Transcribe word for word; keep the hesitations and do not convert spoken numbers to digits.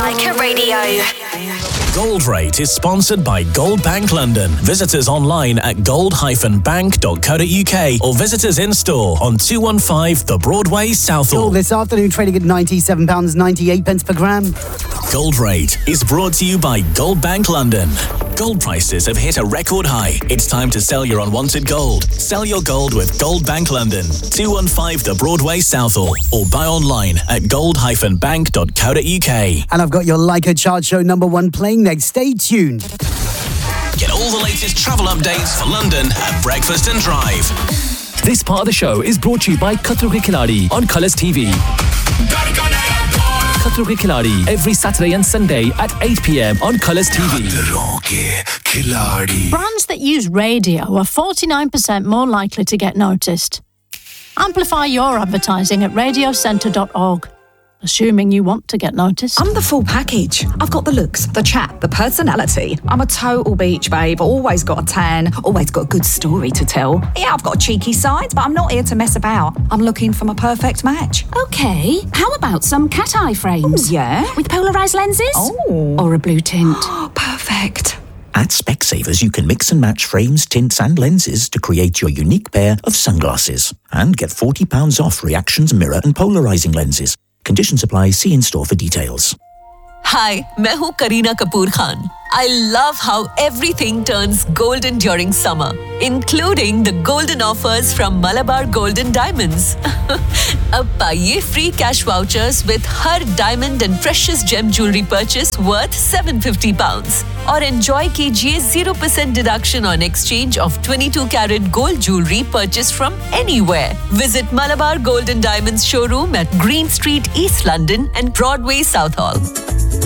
Leica Radio. Gold Rate is sponsored by Gold Bank London. Visit us online at gold dash bank dot co dot uk or visit us in store on two one five The Broadway, Southall. Gold this afternoon trading at ninety-seven pounds ninety-eight per gram. Gold Rate is brought to you by Gold Bank London. Gold prices have hit a record high. It's time to sell your unwanted gold. Sell your gold with Gold Bank London, two one five The Broadway, Southall, or buy online at gold dash bank dot co dot uk. And I've got your Leica chart show number one playing next. Stay tuned. Get all the latest travel updates for London at Breakfast and Drive. This part of the show is brought to you by Khatro Ke Khiladi on Colours T V. Khatro Ke Khiladi every Saturday and Sunday at eight p.m. on Colours T V. Brands that use radio are forty-nine percent more likely to get noticed. Amplify your advertising at radio centre dot org. Assuming you want to get noticed. I'm the full package. I've got the looks, the chat, the personality. I'm a total beach babe, always got a tan, always got a good story to tell. Yeah, I've got a cheeky side, but I'm not here to mess about. I'm looking for my perfect match. Okay, how about some cat eye frames? Ooh, yeah? With polarised lenses? Oh. Or a blue tint? Perfect. At Specsavers, you can mix and match frames, tints and lenses to create your unique pair of sunglasses. And get forty pounds off reactions, mirror and polarising lenses. Conditions apply. See in store for details. Hi, मैं हूँ Kareena Kapoor Khan. I love how everything turns golden during summer, including the golden offers from Malabar Gold and Diamonds. अब पाइए free cash vouchers with her diamond and precious gem jewelry purchase worth seven hundred fifty pounds. और enjoy कीजिए zero percent deduction on exchange of twenty-two carat gold jewelry purchased from anywhere. Visit Malabar Gold and Diamonds showroom at Green Street, East London and Broadway, Southall.